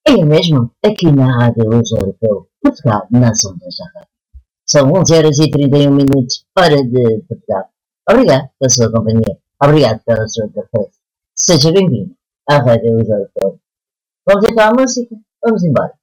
É mesmo, aqui na Rádio Luz Europeu, Portugal, nas ondas da rádio. São 11 horas e 31 minutos, hora de Portugal. Obrigado pela sua companhia. Obrigado pela sua interface. Seja bem-vindo à Rádio Luz Europeu. Vamos então à música? Vamos embora.